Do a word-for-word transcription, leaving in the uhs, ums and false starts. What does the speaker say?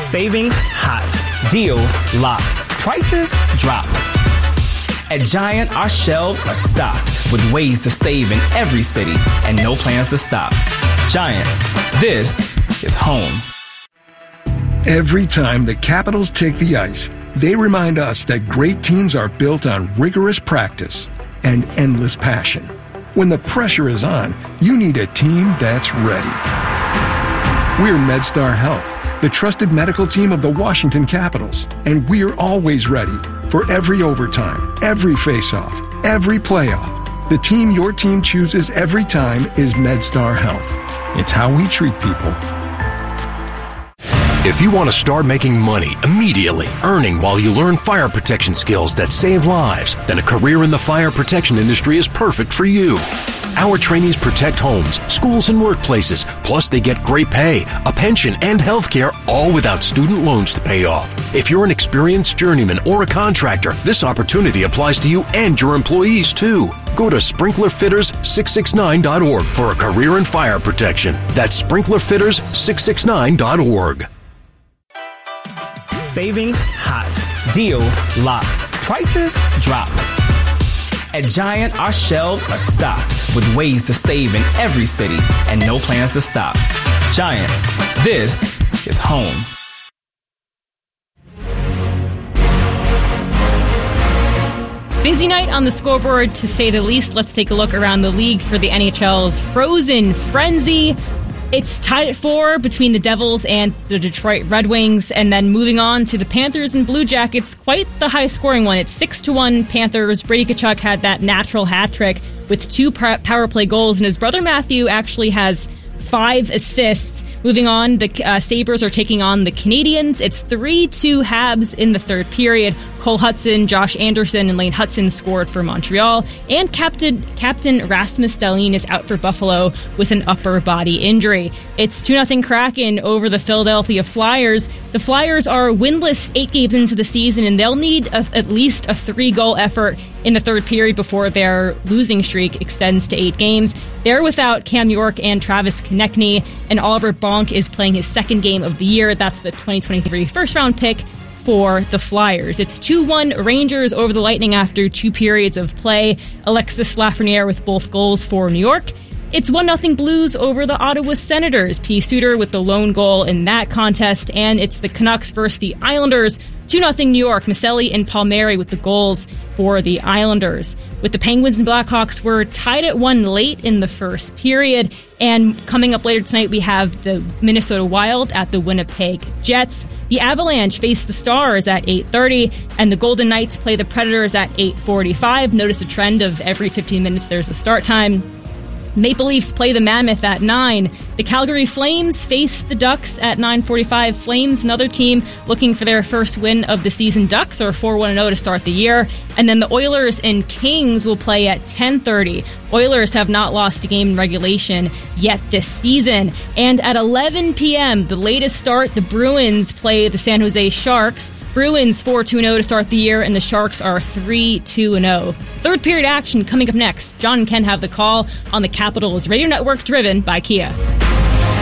Savings hot. Deals locked. Prices dropped. At Giant, our shelves are stocked with ways to save in every city and no plans to stop. Giant, this is home. Every time the Capitals take the ice, they remind us that great teams are built on rigorous practice and endless passion. When the pressure is on, you need a team that's ready. We're MedStar Health, the trusted medical team of the Washington Capitals, and we're always ready for every overtime, every face-off, every playoff. The team your team chooses every time is MedStar Health. It's how we treat people. If you want to start making money immediately, earning while you learn fire protection skills that save lives, then a career in the fire protection industry is perfect for you. Our trainees protect homes, schools, and workplaces. Plus, they get great pay, a pension, and health care, all without student loans to pay off. If you're an experienced journeyman or a contractor, this opportunity applies to you and your employees, too. Go to sprinkler fitters six six nine dot org for a career in fire protection. That's sprinkler fitters six six nine dot org. Savings hot. Deals locked. Prices dropped. At Giant, our shelves are stocked with ways to save in every city and no plans to stop. Giant, this is home. Busy night on the scoreboard, to say the least. Let's take a look around the league for the N H L's Frozen Frenzy. It's tied at four between the Devils and the Detroit Red Wings, and then moving on to the Panthers and Blue Jackets, quite the high-scoring one. It's six to one Panthers. Brady Tkachuk had that natural hat trick with two power play goals, and his brother Matthew actually has five assists. Moving on, the uh, Sabres are taking on the Canadiens. It's three two Habs in the third period. Cole Hudson, Josh Anderson, and Lane Hudson scored for Montreal. And Captain Captain Rasmus Dahlin is out for Buffalo with an upper body injury. It's two nothing Kraken over the Philadelphia Flyers. The Flyers are winless eight games into the season, and they'll need a, at least a three-goal effort in the third period before their losing streak extends to eight games. They're without Cam York and Travis Konechny, and Oliver Bonk is playing his second game of the year. That's the twenty twenty-three first-round pick for the Flyers. It's two one Rangers over the Lightning after two periods of play. Alexis Lafreniere with both goals for New York. It's one nothing Blues over the Ottawa Senators. P. Suter with the lone goal in that contest. And it's the Canucks versus the Islanders. two nothing New York. Maselli and Palmieri with the goals for the Islanders. With the Penguins and Blackhawks, we're tied at one late in the first period. And coming up later tonight, we have the Minnesota Wild at the Winnipeg Jets. The Avalanche face the Stars at eight thirty, and the Golden Knights play the Predators at eight forty-five. Notice a trend of every fifteen minutes there's a start time. Maple Leafs play the Mammoth at nine. The Calgary Flames face the Ducks at nine forty-five. Flames, another team looking for their first win of the season. Ducks are four one oh to start the year. And then the Oilers and Kings will play at ten thirty. Oilers have not lost a game in regulation yet this season. And at eleven p.m., the latest start, the Bruins play the San Jose Sharks. Bruins four two oh to start the year, and the Sharks are three two oh. Third period action coming up next. John and Ken have the call on the Capitals Radio Network, driven by Kia.